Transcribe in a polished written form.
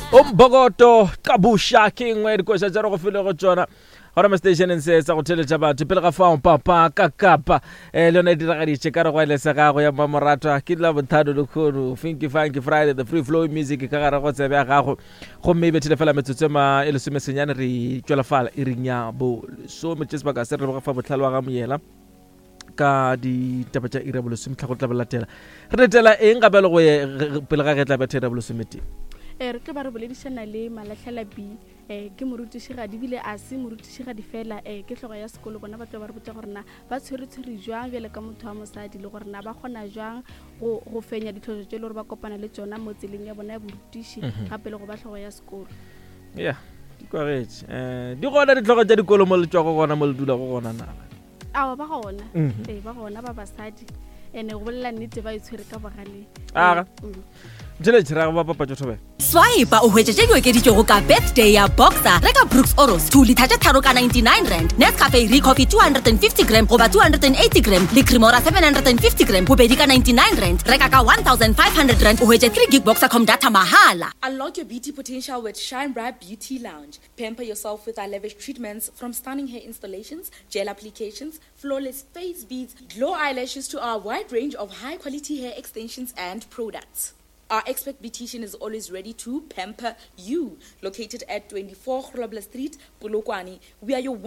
Umbogoto kabusha king we ko sa tsara go file go tsona gora station se sa go theletša batho pele ga fa papa ka kapa le yone dira ga ditše ka re go ile se ga go ya mamorato ke la bothado le khono funky friday the free flow music ka ga re go tsebe ga go mme be telefela metsotso ma e le semesenyane re tswela fala e rinya bo so metsese ba ka se re ba fa botlhalo wa ga moyela ka di taba tša irabolo se mtlha go tla belatela re tela eng ga bele go pele ga ge tla bethe irabolo se meti re tlo ba re boledišana le Malatlhela B ke morutišigadi bile a se morutišigadi fela ke hlogo ya sekolo bona ba tlo ba re botsa gore na ba tshwere jwang bjale ka motho wa mosadi le gore na ba kgona jwang go fenya ditlhoso tše le gore ba kopana le tsona mo tseleng ya bona ya borutiši gape le go ba hlogo ya sekolo ya di koretse di gona ditlhogo tša dikolo mo le tswa go gona mo le dula go gona na awa ba gona ba gona ba basadi ene go bolela nnete ba itshwere ka bogale Swipe o hwetše di okeditšego ka birthday ya Boxer reka Brooks Oros 2 liter tša tharo ka 99 rand, Nescafe Recoffee 250 gram goba 280 gram le Cremora 750 gram bobedi ka 99 rand, reka ka 1500 rand o hwetše 3 gig Boxer.com data mahala. Unlock your beauty potential with Shine Bright Beauty Lounge. Pamper yourself with our lavish treatments from stunning hair installations, gel applications, flawless face beads, glow eyelashes to our wide range of high-quality hair extensions and products. Our expert beautician is always ready to pamper you. Located at 24 Grobler Street, Polokwane, we are your